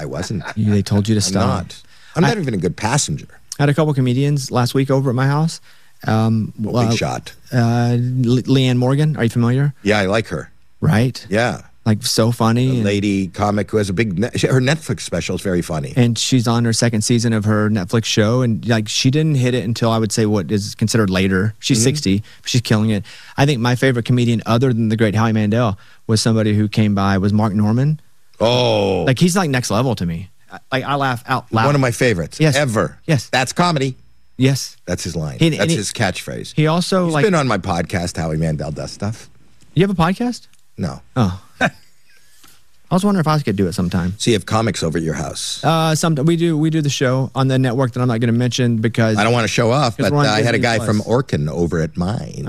wasn't. They told you to I'm stop. not. I'm not even a good passenger. I had a couple comedians last week over at my house. Big shot. Leanne Morgan, are you familiar? Yeah, I like her. Right? Yeah. Like so funny. A lady comic who has a big, her Netflix special is very funny. And she's on her second season of her Netflix show. And like she didn't hit it until I would say what is considered later. She's 60, but she's killing it. I think my favorite comedian other than the great Howie Mandel was somebody who came by was Mark Norman. Oh. Like he's like next level to me. Like I laugh out loud. One of my favorites ever. Yes. That's comedy. Yes. That's his line. That's his catchphrase. He also He's been on my podcast, Howie Mandel Does Stuff. You have a podcast? No. Oh. I was wondering if I could do it sometime. So you have comics over at your house? Sometimes we do the show on the network that I'm not going to mention because I don't want to show off, but I had a guy Plus. from Orkin over at mine.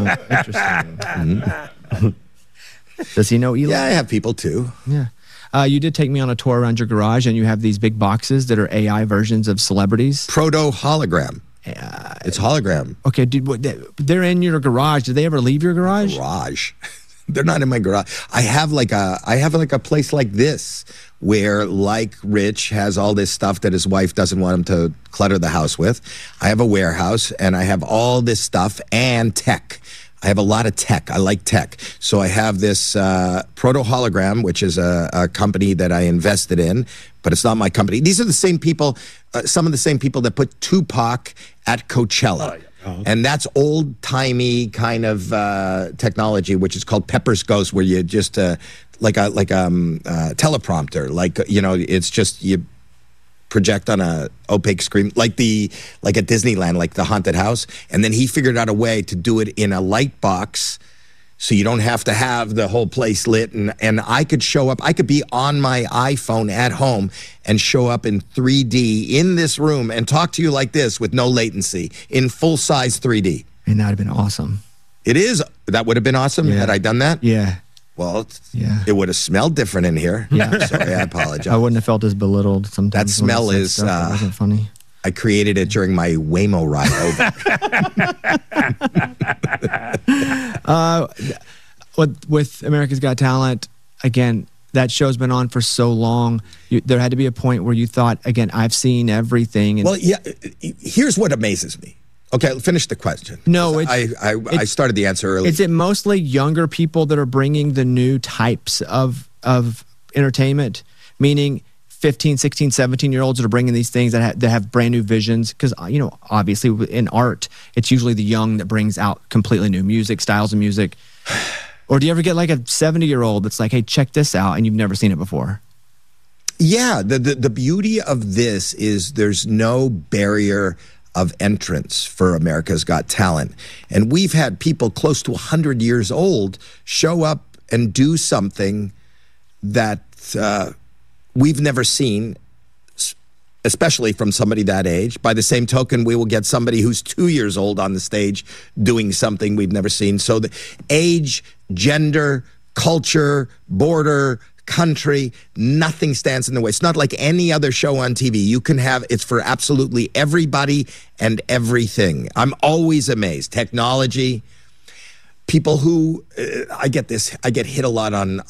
Interesting. Does he know Eli? Yeah, I have people too. Yeah. You did take me on a tour around your garage, and you have these big boxes that are AI versions of celebrities. Proto hologram. It's hologram. Okay, dude, they're in your garage. Did they ever leave your garage? Garage. They're not in my garage. I have like a place like this where, like Rich has all this stuff that his wife doesn't want him to clutter the house with. I have a warehouse and I have all this stuff and tech. I have a lot of tech. I like tech. So I have this Proto Hologram, which is a company that I invested in, but it's not my company. These are the same people, some of the same people that put Tupac at Coachella. Oh, yeah. And that's old-timey kind of technology, which is called Pepper's Ghost, where you just like a teleprompter, it's just you project on a opaque screen, like at Disneyland, like the haunted house. And then he figured out a way to do it in a light box, so you don't have to have the whole place lit. And I could show up. I could be on my iPhone at home and show up in 3D in this room and talk to you like this with no latency in full-size 3D. And that would have been awesome. It is. That would have been awesome had I done that? Yeah. Well, it would have smelled different in here. Yeah. Sorry, I apologize. I wouldn't have felt as belittled sometimes. That smell is... That wasn't funny. I created it during my Waymo ride over. With America's Got Talent, again, that show's been on for so long. There had to be a point where you thought, again, I've seen everything. Well, yeah. Here's what amazes me. Okay, finish the question. No, I started the answer earlier. Is it mostly younger people that are bringing the new types of entertainment, meaning 15, 16, 17-year-olds that are bringing these things that have brand new visions? Because, obviously in art, it's usually the young that brings out completely new music, styles of music. Or do you ever get like a 70-year-old that's like, hey, check this out, and you've never seen it before? Yeah, the beauty of this is there's no barrier of entrance for America's Got Talent. And we've had people close to 100 years old show up and do something that we've never seen, especially from somebody that age. By the same token, we will get somebody who's 2 years old on the stage doing something we've never seen. So the age, gender, culture, border, country, nothing stands in the way. It's not like any other show on TV. You can have, it's for absolutely everybody and everything. I'm always amazed. Technology, people who, I get hit a lot on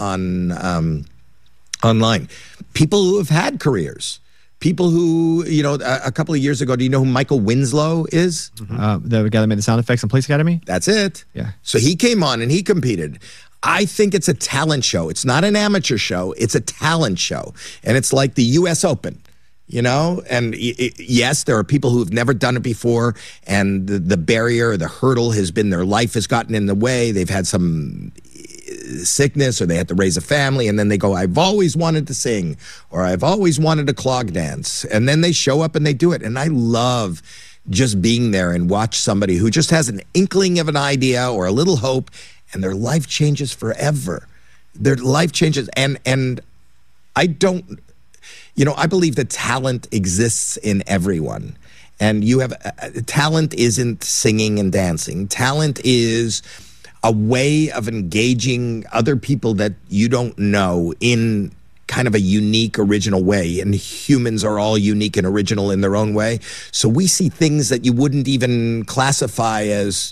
online. People who have had careers. People who, a couple of years ago, do you know who Michael Winslow is? The guy that made the sound effects on Police Academy? That's it. Yeah. So he came on and he competed. I think it's a talent show. It's not an amateur show. It's a talent show. And it's like the U.S. Open, And yes, there are people who have never done it before, and the barrier, the hurdle has been their life has gotten in the way. They've had some sickness, or they had to raise a family, and then they go, I've always wanted to sing, or I've always wanted to clog dance. And then they show up and they do it. And I love just being there and watch somebody who just has an inkling of an idea or a little hope, and their life changes forever. Their life changes. And I don't, I believe that talent exists in everyone. And you have, talent isn't singing and dancing. Talent is a way of engaging other people that you don't know in kind of a unique, original way. And humans are all unique and original in their own way. So we see things that you wouldn't even classify as,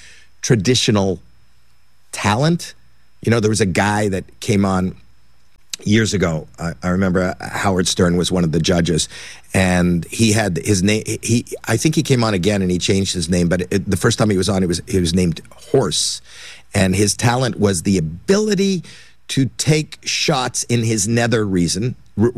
traditional talent. There was a guy that came on years ago, I remember Howard Stern was one of the judges, and he had his name. I think he came on again and he changed his name, but the first time he was on, he was named Horse, and his talent was the ability to take shots in his nether region.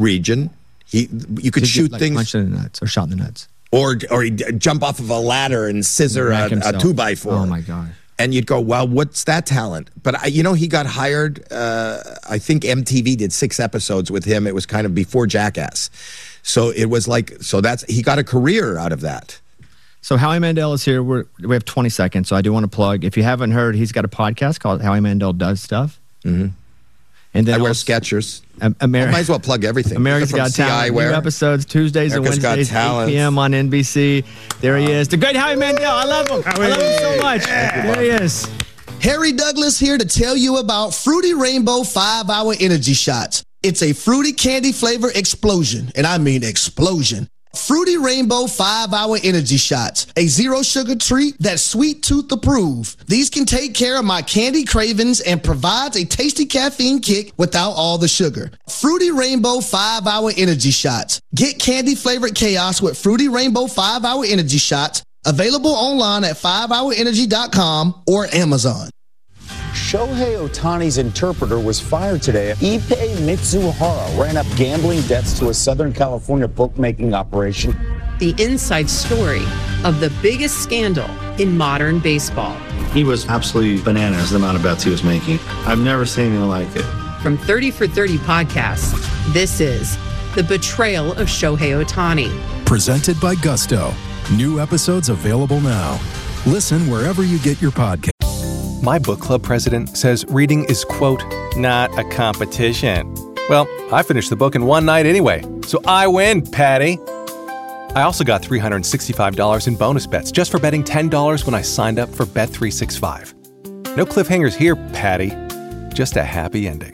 You could shoot things, punch in the nuts or shot in the nuts, or he'd jump off of a ladder and scissor a 2x4. Oh my God. And you'd go, well, what's that talent? But, he got hired. I think MTV did 6 episodes with him. It was kind of before Jackass. So it was he got a career out of that. So Howie Mandel is here. We have 20 seconds. So I do want to plug. If you haven't heard, he's got a podcast called Howie Mandel Does Stuff. Mm-hmm. And then I wear Skechers. I might as well plug everything. America's Got Talent. New episodes Tuesdays and Wednesdays, 8 p.m. on NBC. There he is. The great Howie Mandel. I love him. I love him so much. There he is. Harry Douglas here to tell you about Fruity Rainbow 5-Hour Energy Shots. It's a fruity candy flavor explosion, and I mean explosion. Fruity Rainbow 5-Hour Energy Shots, a zero sugar treat that's sweet tooth approved. These can take care of my candy cravings and provides a tasty caffeine kick without all the sugar. Fruity Rainbow 5-Hour Energy Shots. Get candy flavored chaos with Fruity Rainbow 5-Hour Energy Shots. Available online at 5hourenergy.com or Amazon. Shohei Ohtani's interpreter was fired today. Ippei Mitsuhara ran up gambling debts to a Southern California bookmaking operation. The inside story of the biggest scandal in modern baseball. He was absolutely bananas, the amount of bets he was making. I've never seen anything like it. From 30 for 30 podcasts, this is The Betrayal of Shohei Ohtani. Presented by Gusto. New episodes available now. Listen wherever you get your podcast. My book club president says reading is, quote, not a competition. Well, I finished the book in one night anyway, so I win, Patty. I also got $365 in bonus bets just for betting $10 when I signed up for Bet365. No cliffhangers here, Patty. Just a happy ending.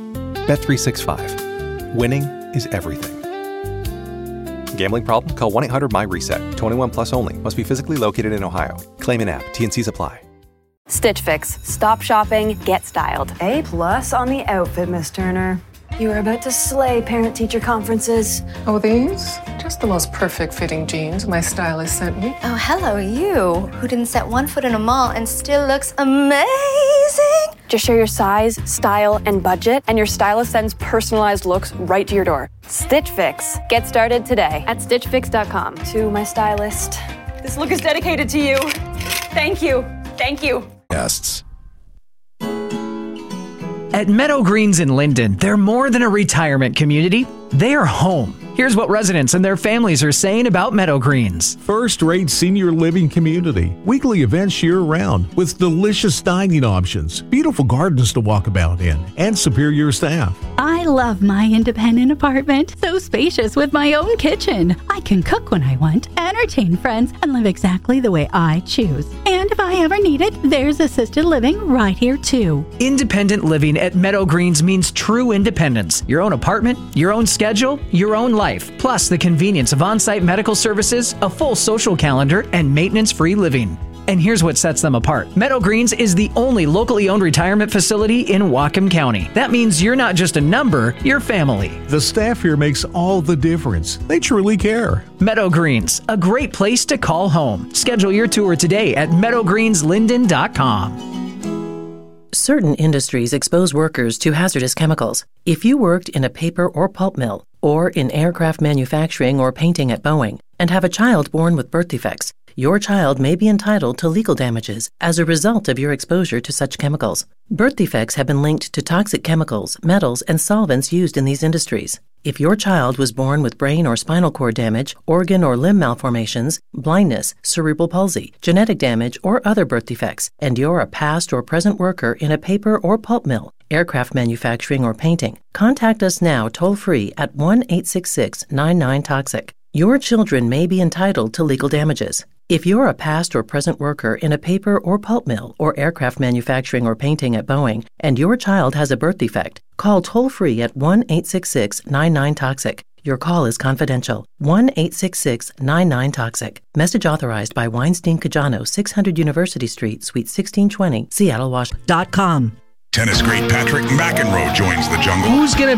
Bet365. Winning is everything. Gambling problem? Call 1-800-MY-RESET. 21 plus only. Must be physically located in Ohio. Claim in app. T&Cs apply. Stitch Fix. Stop shopping, get styled. A+ on the outfit, Miss Turner. You are about to slay parent-teacher conferences. Oh, these? Just the most perfect fitting jeans my stylist sent me. Oh, hello, you, who didn't set one foot in a mall and still looks amazing. Just share your size, style, and budget, and your stylist sends personalized looks right to your door. Stitch Fix. Get started today at StitchFix.com. To my stylist, this look is dedicated to you. Thank you. Thank you. Guests. At Meadow Greens in Linden, they're more than a retirement community. They are home. Here's what residents and their families are saying about Meadow Greens. First-rate senior living community. Weekly events year-round with delicious dining options, beautiful gardens to walk about in, and superior staff. I love my independent apartment. So spacious with my own kitchen. I can cook when I want, entertain friends, and live exactly the way I choose. And if I ever need it, there's assisted living right here too. Independent living at Meadow Greens means true independence. Your own apartment, your own schedule, your own life. Plus the convenience of on-site medical services, a full social calendar, and maintenance-free living. And here's what sets them apart. Meadow Greens is the only locally owned retirement facility in Whatcom County. That means you're not just a number, you're family. The staff here makes all the difference. They truly care. Meadow Greens, a great place to call home. Schedule your tour today at meadowgreenslinden.com. Certain industries expose workers to hazardous chemicals. If you worked in a paper or pulp mill, or in aircraft manufacturing or painting at Boeing, and have a child born with birth defects, your child may be entitled to legal damages as a result of your exposure to such chemicals. Birth defects have been linked to toxic chemicals, metals, and solvents used in these industries. If your child was born with brain or spinal cord damage, organ or limb malformations, blindness, cerebral palsy, genetic damage, or other birth defects, and you're a past or present worker in a paper or pulp mill, aircraft manufacturing, or painting, contact us now toll-free at 1-866-99-TOXIC. Your children may be entitled to legal damages. If you're a past or present worker in a paper or pulp mill or aircraft manufacturing or painting at Boeing, and your child has a birth defect, call toll-free at 1-866-99-TOXIC. Your call is confidential. 1-866-99-TOXIC. Message authorized by Weinstein Cajano, 600 University Street, Suite 1620, Seattle, Washington. Tennis great Patrick McEnroe joins the jungle. Who's going to